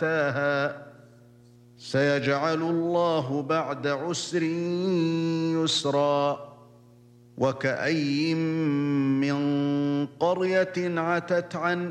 أتاها سيجعل الله بعد عسر يسرا وكأين من قرية عتت عن